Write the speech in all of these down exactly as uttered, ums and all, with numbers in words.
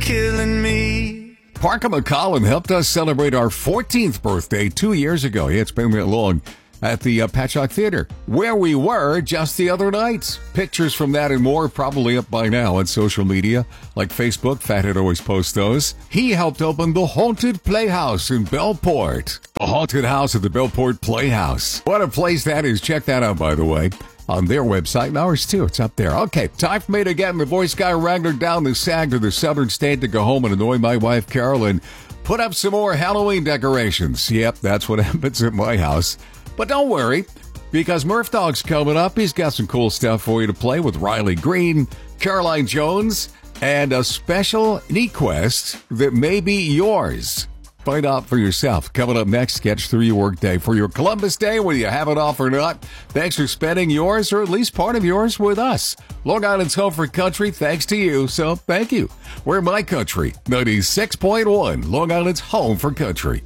killing me. Parker McCollum helped us celebrate our fourteenth birthday two years ago. Yeah, it's been that long. At the uh, Patchogue Theater, where we were just the other night. Pictures from that and more probably up by now on social media, like Facebook. Fathead always posts those. He helped open the Haunted Playhouse in Bellport. The Haunted House at the Bellport Playhouse. What a place that is. Check that out, by the way, on their website and ours, too. It's up there. Okay, time for me to get my Boy Scout Wrangler down the sag to the southern state to go home and annoy my wife, Carol, and put up some more Halloween decorations. Yep, that's what happens at my house. But don't worry, because Murph Dog's coming up. He's got some cool stuff for you to play with Riley Green, Caroline Jones, and a special Nequest that may be yours. Find out for yourself. Coming up next, sketch through your workday for your Columbus Day, whether you have it off or not. Thanks for spending yours, or at least part of yours, with us. Long Island's home for country, thanks to you, so thank you. We're my country, ninety-six point one, Long Island's home for country.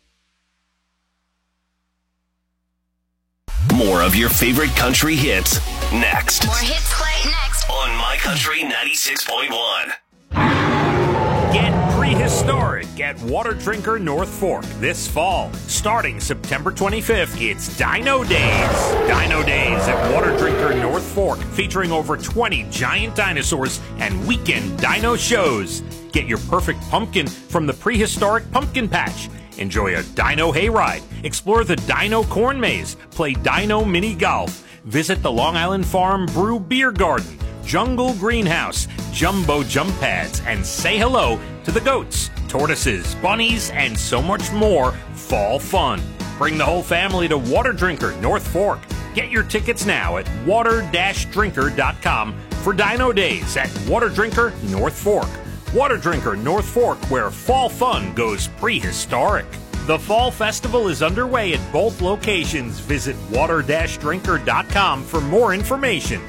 More of your favorite country hits next. More hits play next on My Country ninety-six point one. Get prehistoric at Water Drinker North Fork this fall. Starting September twenty-fifth, it's Dino Days. Dino Days at Water Drinker North Fork, featuring over twenty giant dinosaurs and weekend dino shows. Get your perfect pumpkin from the prehistoric pumpkin patch. Enjoy a dino hayride, explore the dino corn maze, play dino mini golf, visit the Long Island Farm Brew Beer Garden, Jungle Greenhouse, Jumbo Jump Pads, and say hello to the goats, tortoises, bunnies, and so much more fall fun. Bring the whole family to Water Drinker North Fork. Get your tickets now at water dash drinker dot com for Dino Days at Water Drinker North Fork. Water Drinker North Fork, where fall fun goes prehistoric. The Fall Festival is underway at both locations. Visit water dash drinker dot com for more information.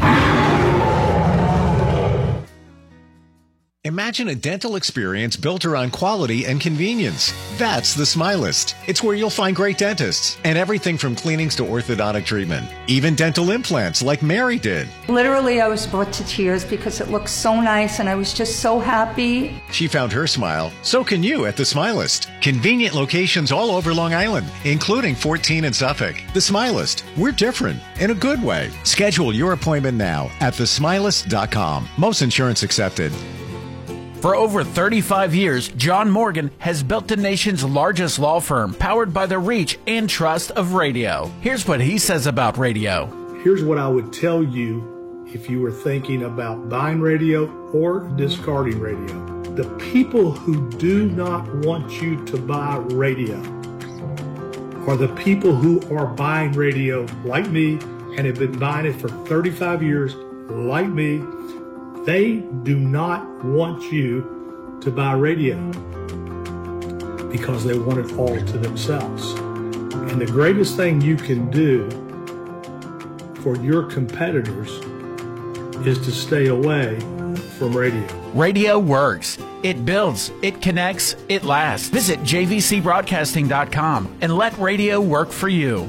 Imagine a dental experience built around quality and convenience. That's the Smilist. It's where you'll find great dentists and everything from cleanings to orthodontic treatment. Even dental implants like Mary did. Literally, I was brought to tears because it looked so nice and I was just so happy. She found her smile. So can you at the Smilist. Convenient locations all over Long Island, including fourteen in Suffolk. The Smilist. We're different in a good way. Schedule your appointment now at the smilist dot com. Most insurance accepted. For over thirty-five years, John Morgan has built the nation's largest law firm, powered by the reach and trust of radio. Here's what he says about radio. Here's what I would tell you if you were thinking about buying radio or discarding radio. The people who do not want you to buy radio are the people who are buying radio like me and have been buying it for thirty-five years like me. They do not want you to buy radio because they want it all to themselves. And the greatest thing you can do for your competitors is to stay away from radio. Radio works. It builds. It connects. It lasts. Visit j v c broadcasting dot com and let radio work for you.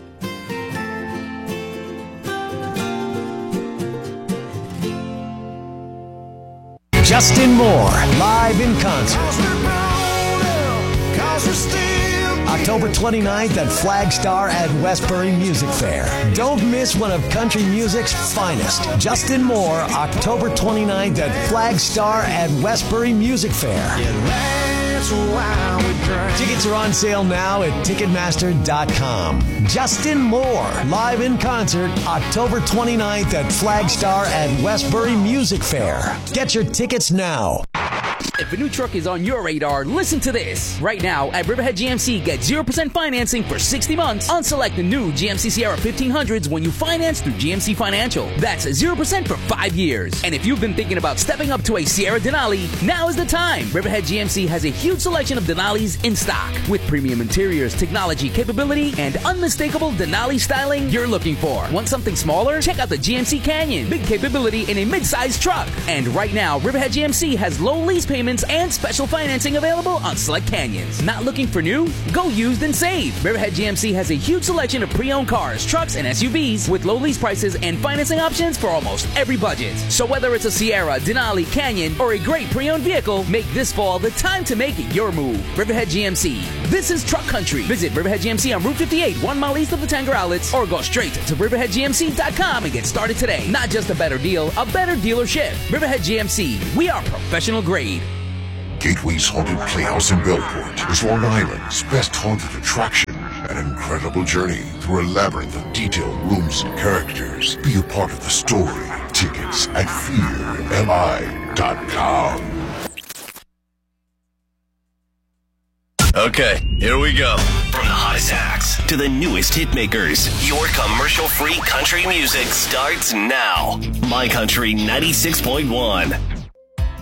Justin Moore, live in concert. October twenty-ninth at Flagstar at Westbury Music Fair. Don't miss one of country music's finest. Justin Moore, October twenty-ninth at Flagstar at Westbury Music Fair. Tickets are on sale now at ticketmaster dot com. Justin Moore, live in concert, October twenty-ninth at Flagstar at Westbury Music Fair. Get your tickets now. If a new truck is on your radar, listen to this. Right now, at Riverhead G M C, get zero percent financing for sixty months on select the new G M C Sierra fifteen hundreds when you finance through G M C Financial. That's zero percent for five years. And if you've been thinking about stepping up to a Sierra Denali, now is the time. Riverhead G M C has a huge selection of Denalis in stock with premium interiors, technology, capability, and unmistakable Denali styling you're looking for. Want something smaller? Check out the G M C Canyon. Big capability in a mid-sized truck. And right now, Riverhead G M C has low lease payments payments, and special financing available on select Canyons. Not looking for new? Go used and save. Riverhead G M C has a huge selection of pre-owned cars, trucks, and S U Vs with low lease prices and financing options for almost every budget. So whether it's a Sierra, Denali, Canyon, or a great pre-owned vehicle, make this fall the time to make your move. Riverhead G M C. This is Truck Country. Visit Riverhead G M C on Route fifty-eight, one mile east of the Tanger outlets, or go straight to riverhead g m c dot com and get started today. Not just a better deal, a better dealership. Riverhead G M C. We are professional grade. Gateway's Haunted Playhouse in Bellport is Long Island's best haunted attraction. An incredible journey through a labyrinth of detailed rooms and characters. Be a part of the story. Tickets at fear l i dot com. Okay, here we go. From the hottest acts to the newest hitmakers, your commercial-free country music starts now. My Country ninety-six point one.